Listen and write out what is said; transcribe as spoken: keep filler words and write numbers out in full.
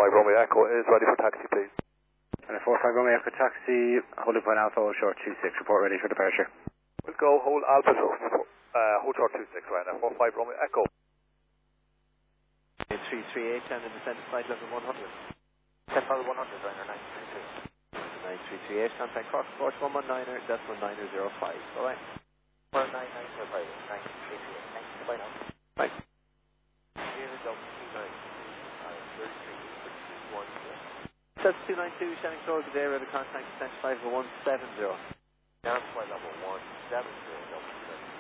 five Romeo Echo is ready for taxi, please. And a four five Romeo Echo taxi, holding point Alpha, hold short two six, report ready for departure. We'll go hold Alpha, so, uh, hold short two six, right now, four five Romeo Echo. three three eight, and in descent flight level one hundred. ten level one hundred, Ryanair nine three three. nine three three eight, contact cross course one one niner, decimal niner zero five, alright? one nine nine zero five, nine three three eight, thanks, bye now. Right. That's two nine two, Shannon Close, there, we have a contact descent flight level one seven zero. Down flight level one seven zero.